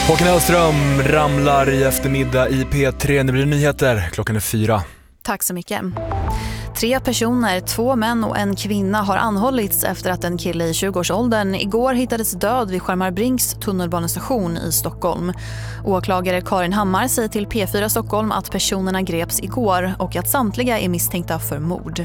Håkan Hellström ramlar i eftermiddag i P3. Nu blir det nyheter. Klockan är 4. Tack så mycket. 3 personer, 2 män och en kvinna har anhållits efter att en kille i 20-årsåldern igår hittades död vid Skärmarbrinks tunnelbanestation i Stockholm. Åklagare Karin Hammar säger till P4 Stockholm att personerna greps igår och att samtliga är misstänkta för mord.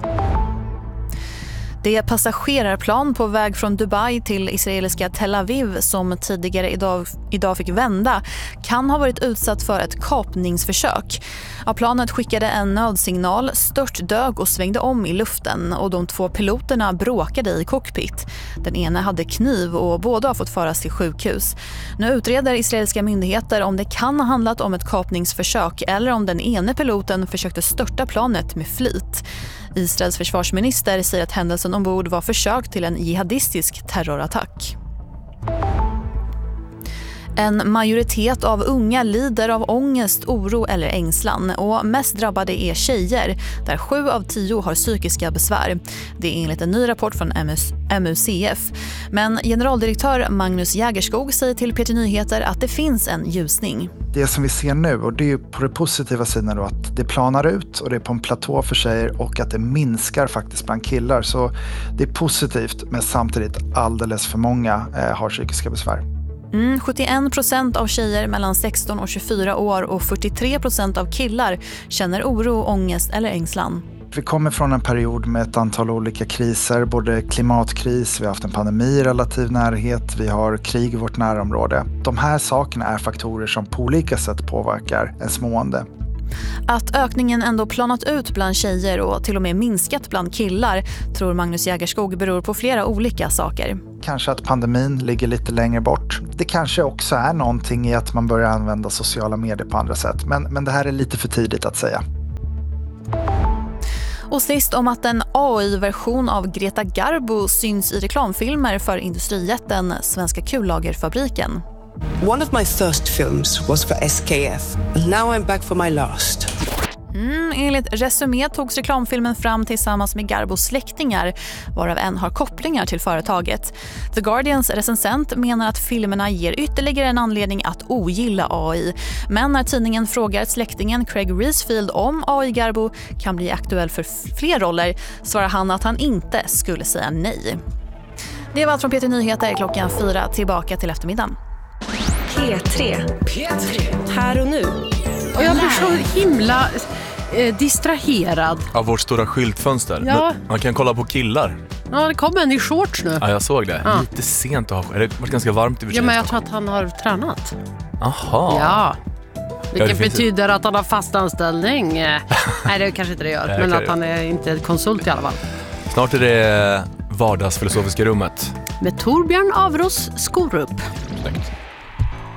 Det passagerarplan på väg från Dubai till israeliska Tel Aviv som tidigare idag fick vända kan ha varit utsatt för ett kapningsförsök. Planet skickade en nödsignal, störtdök och svängde om i luften och de 2 piloterna bråkade i cockpit. Den ena hade kniv och båda har fått föras till sjukhus. Nu utreder israeliska myndigheter om det kan ha handlat om ett kapningsförsök eller om den ene piloten försökte störta planet med flit. Israels försvarsminister säger att händelsen ombord var försök till en jihadistisk terrorattack. En majoritet av unga lider av ångest, oro eller ängslan och mest drabbade är tjejer där 7 av 10 har psykiska besvär. Det är enligt en ny rapport från MUCF. Men generaldirektör Magnus Jägerskog säger till P3 Nyheter att det finns en ljusning. Det som vi ser nu, och det är på det positiva sidan då, att det planar ut och det är på en platå för tjejer och att det minskar faktiskt bland killar. Så det är positivt, men samtidigt alldeles för många har psykiska besvär. 71% av tjejer mellan 16 och 24 år och 43% av killar känner oro, ångest eller ängslan. Vi kommer från en period med ett antal olika kriser, både klimatkris, vi har haft en pandemi i relativ närhet, vi har krig i vårt närområde. De här sakerna är faktorer som på olika sätt påverkar ens mående. Att ökningen ändå planat ut bland tjejer och till och med minskat bland killar tror Magnus Jägerskog beror på flera olika saker. Kanske att pandemin ligger lite längre bort. Det kanske också är någonting i att man börjar använda sociala medier på andra sätt. Men det här är lite för tidigt att säga. Och sist om att en AI-version av Greta Garbo syns i reklamfilmer för industrijätten Svenska Kullagerfabriken. One of my first films was for SKF, and now I'm back for my last. Enligt Resumé togs reklamfilmen fram tillsammans med Garbos släktingar, varav en har kopplingar till företaget. The Guardians recensent menar att filmerna ger ytterligare en anledning att ogilla AI. Men när tidningen frågar släktingen Craig Reesfield om AI Garbo kan bli aktuell för fler roller svarar han att han inte skulle säga nej. Det var allt från P3 Nyheter klockan 4, tillbaka till eftermiddagen. P3. Här och nu. Och jag blir så himla distraherad. Av vårt stora skyltfönster. Ja. Man kan kolla på killar. Ja, det kommer en i shorts nu. Ja, jag såg det. Ja. Lite sent att ha. Det har varit ganska varmt i och för sig. Ja, men jag tror att han har tränat. Aha. Ja. Vilket det finns betyder att han har fast anställning. Nej, det kanske inte det gör. Nej, men okej. att han är inte konsult i alla fall. Snart är det vardagsfilosofiska rummet. Med Torbjörn Avros Skorup. Snyggt.